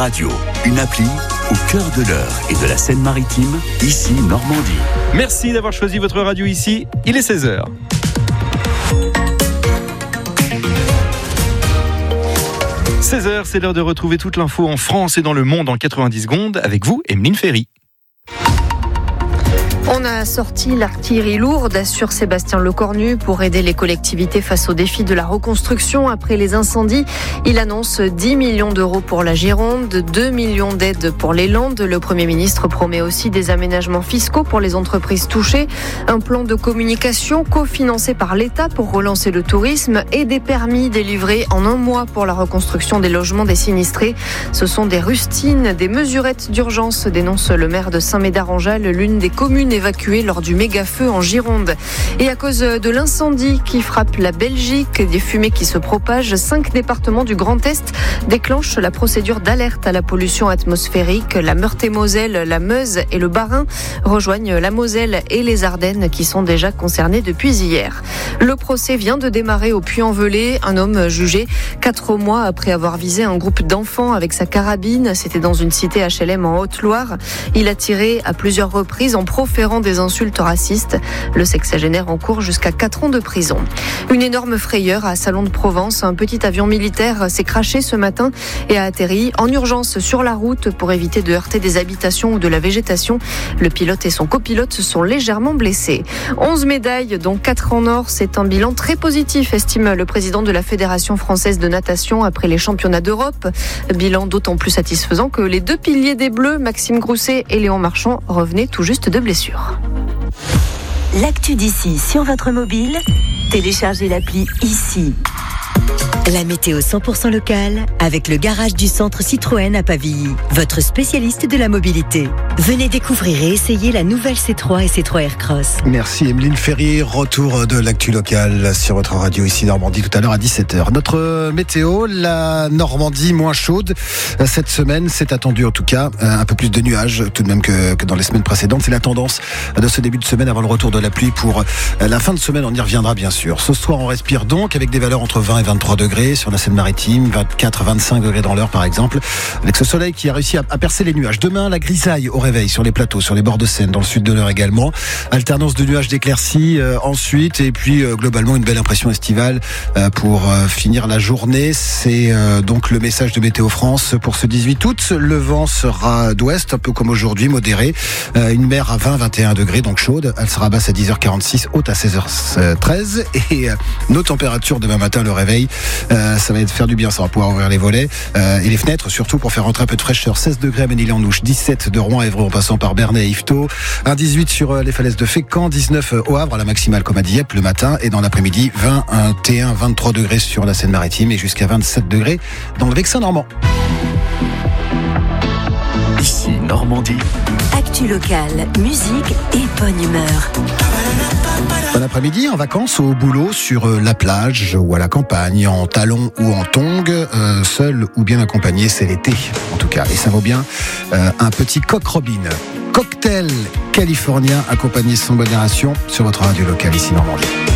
Radio, une appli au cœur de l'Eure et de la Seine-Maritime, ici Normandie. Merci d'avoir choisi votre radio ici, il est 16h. « 16h, c'est l'heure de retrouver toute l'info en France et dans le monde en 90 secondes avec vous, Emeline Ferry. On a sorti l'artillerie lourde, assure Sébastien Lecornu, pour aider les collectivités face aux défis de la reconstruction après les incendies. Il annonce 10 millions d'euros pour la Gironde, 2 millions d'aides pour les Landes. Le Premier ministre promet aussi des aménagements fiscaux pour les entreprises touchées, un plan de communication cofinancé par l'État pour relancer le tourisme et des permis délivrés en un mois pour la reconstruction des logements des sinistrés. Ce sont des rustines, des mesurettes d'urgence, dénonce le maire de Saint-Médard-en-Jalles, l'une des communes évacuées lors du méga-feu en Gironde. Et à cause de l'incendie qui frappe la Belgique, des fumées qui se propagent, 5 départements du Grand Est déclenchent la procédure d'alerte à la pollution atmosphérique. La Meurthe-et-Moselle, la Meuse et le Bas-Rhin rejoignent la Moselle et les Ardennes qui sont déjà concernés depuis hier. Le procès vient de démarrer au Puy-en-Velay. Un homme jugé 4 mois après avoir visé un groupe d'enfants avec sa carabine. C'était dans une cité HLM en Haute-Loire. Il a tiré à plusieurs reprises en proférant des insultes racistes. Le sexagénaire encourt jusqu'à 4 ans de prison. Une énorme frayeur à Salon de Provence. Un petit avion militaire s'est crashé ce matin et a atterri en urgence sur la route pour éviter de heurter des habitations ou de la végétation. Le pilote et son copilote se sont légèrement blessés. 11 médailles, dont 4 en or. C'est un bilan très positif, estime le président de la Fédération française de natation après les championnats d'Europe. Bilan d'autant plus satisfaisant que les 2 piliers des Bleus, Maxime Grousset et Léon Marchand, revenaient tout juste de blessures. L'actu d'ici sur votre mobile, téléchargez l'appli ici. La météo 100% locale avec le garage du centre Citroën à Pavilly, votre spécialiste de la mobilité. Venez découvrir et essayer la nouvelle C3 et C3 Aircross. Merci Emeline Ferry, retour de l'actu locale sur votre radio ici Normandie tout à l'heure à 17h. Notre météo, la Normandie moins chaude cette semaine, c'est attendu en tout cas, un peu plus de nuages tout de même que dans les semaines précédentes. C'est la tendance de ce début de semaine avant le retour de la pluie pour la fin de semaine, on y reviendra bien sûr. Ce soir on respire donc avec des valeurs entre 20 et 23 degrés sur la Seine-Maritime, 24-25 degrés dans l'Eure par exemple, avec ce soleil qui a réussi à percer les nuages. Demain, la grisaille au réveil sur les plateaux, sur les bords de Seine, dans le sud de l'Eure également. Alternance de nuages d'éclaircies ensuite, et puis globalement une belle impression estivale pour finir la journée. C'est donc le message de Météo France pour ce 18 août. Le vent sera d'ouest, un peu comme aujourd'hui, modéré. Une mer à 20-21 degrés, donc chaude. Elle sera basse à 10h46, haute à 16h13. Et nos températures demain matin, le réveil, ça va faire du bien, ça va pouvoir ouvrir les volets et les fenêtres surtout pour faire rentrer un peu de fraîcheur. 16 degrés à Ménilhan-Nouche, 17 de Rouen à Évreux en passant par Bernay et Yvetot, un 18 sur les falaises de Fécamp, 19 au Havre à la maximale comme à Dieppe le matin, et dans l'après-midi 21, 23 degrés sur la Seine-Maritime et jusqu'à 27 degrés dans le Vexin normand. Ici Normandie. Actu locale, musique et bonne humeur. Bon après-midi, en vacances, au boulot, sur la plage ou à la campagne, en talons ou en tongs, seul ou bien accompagné, c'est l'été en tout cas. Et ça vaut bien un petit coq Robin. Cocktail californien accompagné sans modération sur votre radio locale ici Normandie.